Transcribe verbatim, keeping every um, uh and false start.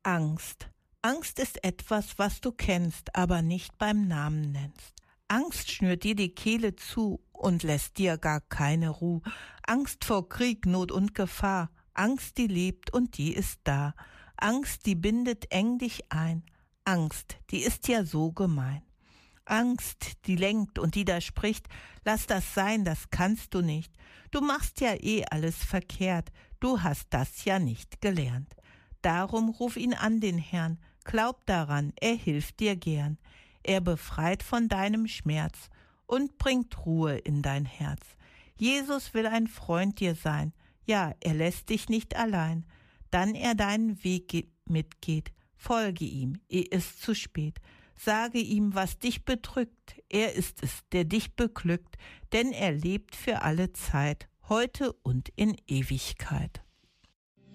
Angst. Angst ist etwas, was du kennst, aber nicht beim Namen nennst. Angst schnürt dir die Kehle zu und lässt dir gar keine Ruhe. Angst vor Krieg, Not und Gefahr. Angst, die lebt und die ist da. Angst, die bindet eng dich ein. Angst, die ist ja so gemein. Angst, die lenkt und die da spricht, lass das sein, das kannst du nicht. Du machst ja eh alles verkehrt, du hast das ja nicht gelernt. Darum ruf ihn an, den Herrn, glaub daran, er hilft dir gern. Er befreit von deinem Schmerz und bringt Ruhe in dein Herz. Jesus will ein Freund dir sein, ja, er lässt dich nicht allein. Dann er deinen Weg mitgeht, folge ihm, ehe es zu spät. Sage ihm, was dich bedrückt, er ist es, der dich beglückt, denn er lebt für alle Zeit, heute und in Ewigkeit.